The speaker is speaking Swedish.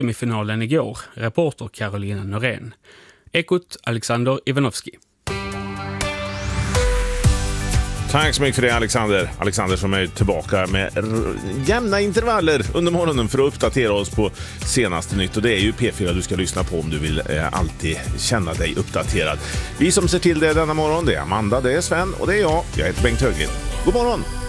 semifinalen igår, reporter Carolina Norén. Ekot Alexander Ivanovski. Tack så mycket för det, Alexander. Alexander som är tillbaka med jämna intervaller under morgonen för att uppdatera oss på senaste nytt. Och det är ju P4 du ska lyssna på om du vill alltid känna dig uppdaterad. Vi som ser till det denna morgon, det är Amanda, det är Sven och det är jag. Jag heter Bengt Höglind. God morgon!